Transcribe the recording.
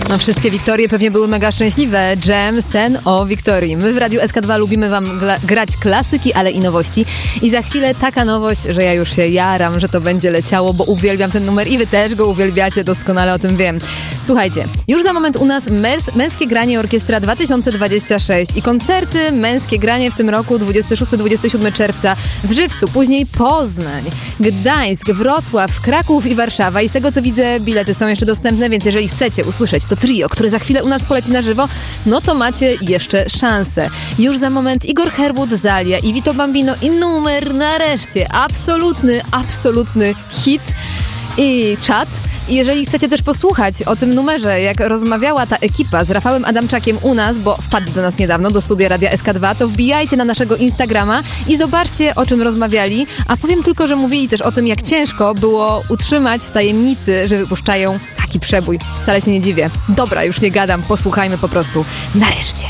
No wszystkie Wiktorie pewnie były mega szczęśliwe. Jam, sen o Wiktorii. My w Radiu SK2 lubimy wam grać klasyki, ale i nowości. I za chwilę taka nowość, że ja już się jaram, że to będzie leciało, bo uwielbiam ten numer i wy też go uwielbiacie, doskonale o tym wiem. Słuchajcie, już za moment u nas Męskie Granie Orkiestra 2026 i koncerty Męskie Granie w tym roku 26-27 czerwca w Żywcu, później Poznań, Gdańsk, Wrocław, Kraków i Warszawa. I z tego co widzę, bilety są jeszcze dostępne, więc jeżeli chcecie usłyszeć to trio, które za chwilę u nas poleci na żywo, no to macie jeszcze szansę. Już za moment Igor Herbut, Zalia i Vito Bambino i numer nareszcie. Absolutny hit i czat. I jeżeli chcecie też posłuchać o tym numerze, jak rozmawiała ta ekipa z Rafałem Adamczakiem u nas, bo wpadł do nas niedawno, do studia Radia SK2, to wbijajcie na naszego Instagrama i zobaczcie, o czym rozmawiali. A powiem tylko, że mówili też o tym, jak ciężko było utrzymać w tajemnicy, że wypuszczają taki przebój. Wcale się nie dziwię. Dobra, już nie gadam, posłuchajmy po prostu. Nareszcie.